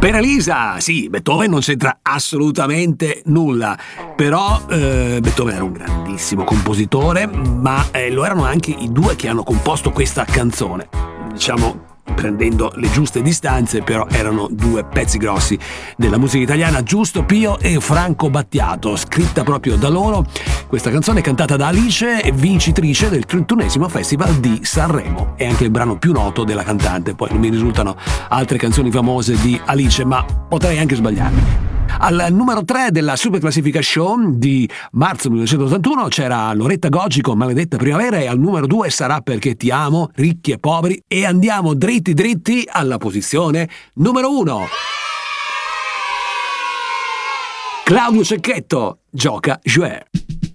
Per Elisa, sì, Beethoven non c'entra assolutamente nulla, però Beethoven era un grandissimo compositore, ma lo erano anche i due che hanno composto questa canzone. Diciamo, prendendo le giuste distanze, però erano due pezzi grossi della musica italiana, Giusto Pio e Franco Battiato, scritta proprio da loro. Questa canzone è cantata da Alice, vincitrice del 31esimo Festival di Sanremo. È anche il brano più noto della cantante, poi non mi risultano altre canzoni famose di Alice, ma potrei anche sbagliarmi. Al numero 3 della Super Classifica Show di marzo 1981 c'era Loretta Goggi con Maledetta Primavera, e al numero 2 Sarà perché ti amo, Ricchi e poveri, e andiamo dritti dritti alla posizione numero 1. Claudio Cecchetto, Gioca Jouer.